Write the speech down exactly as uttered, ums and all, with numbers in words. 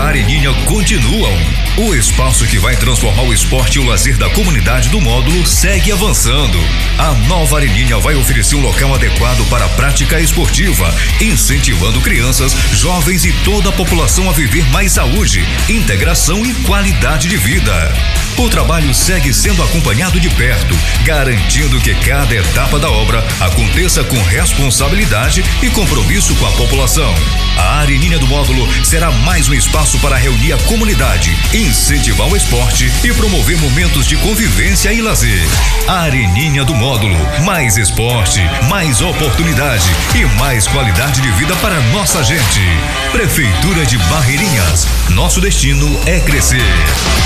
Areninha continuam. O espaço que vai transformar o esporte e o lazer da comunidade do módulo segue avançando. A nova Areninha vai oferecer um local adequado para a prática esportiva, incentivando crianças, jovens e toda a população a viver mais saúde, integração e qualidade de vida. O trabalho segue sendo acompanhado de perto, garantindo que cada etapa da obra aconteça com responsabilidade e compromisso com a população. A Areninha do Módulo será mais um espaço para reunir a comunidade, incentivar o esporte e promover momentos de convivência e lazer. A Areninha do Módulo, mais esporte, mais oportunidade e mais qualidade de vida para nossa gente. Prefeitura de Barreirinhas, nosso destino é crescer.